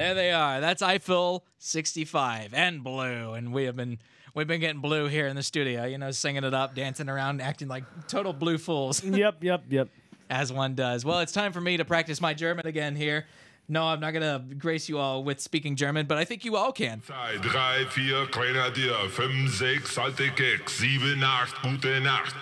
There they are. That's Eiffel 65 and Blue, and we've been getting Blue here in the studio. You know, singing it up, dancing around, acting like total Blue fools. Yep. As one does. Well, it's time for me to practice my German again here. No, I'm not going to grace you all with speaking German, but I think you all can. 2, 3, 4, Grenadier, 5, 6, alte Keks, 7, 8, gute Nacht.